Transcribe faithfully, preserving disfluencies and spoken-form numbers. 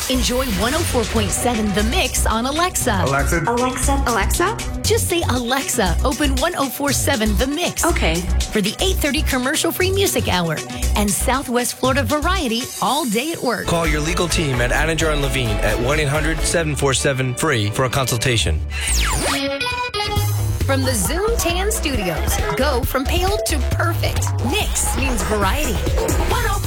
Enjoy one oh four point seven The Mix on Alexa. Alexa. Alexa. Alexa? Just say, Alexa, open one oh four point seven The Mix. Okay. For the eight thirty commercial-free music hour and Southwest Florida variety all day at work. Call your legal team at Anninger and Levine at one eight hundred seven four seven free for a consultation. From the Zoom Tan Studios, go from pale to perfect. Mix means variety. one oh